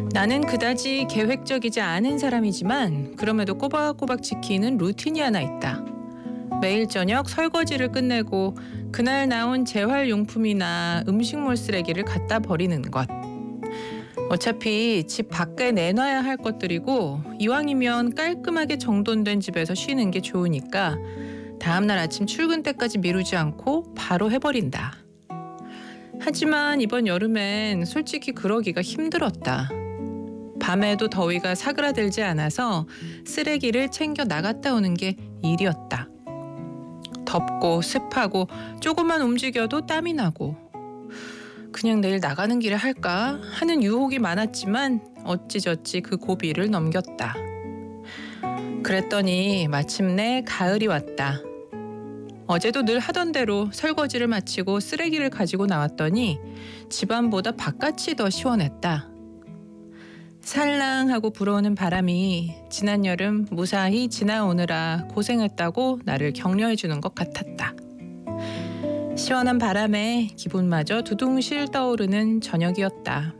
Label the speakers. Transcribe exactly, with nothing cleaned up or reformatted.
Speaker 1: 나는 그다지 계획적이지 않은 사람이지만 그럼에도 꼬박꼬박 지키는 루틴이 하나 있다. 매일 저녁 설거지를 끝내고 그날 나온 재활용품이나 음식물 쓰레기를 갖다 버리는 것. 어차피 집 밖에 내놔야 할 것들이고 이왕이면 깔끔하게 정돈된 집에서 쉬는 게 좋으니까 다음날 아침 출근 때까지 미루지 않고 바로 해버린다. 하지만 이번 여름엔 솔직히 그러기가 힘들었다. 밤에도 더위가 사그라들지 않아서 쓰레기를 챙겨 나갔다 오는 게 일이었다. 덥고 습하고 조금만 움직여도 땀이 나고 그냥 내일 나가는 길에 할까 하는 유혹이 많았지만 어찌저찌 그 고비를 넘겼다. 그랬더니 마침내 가을이 왔다. 어제도 늘 하던 대로 설거지를 마치고 쓰레기를 가지고 나왔더니 집안보다 바깥이 더 시원했다. 살랑하고 불어오는 바람이 지난 여름 무사히 지나오느라 고생했다고 나를 격려해주는 것 같았다. 시원한 바람에 기분마저 두둥실 떠오르는 저녁이었다.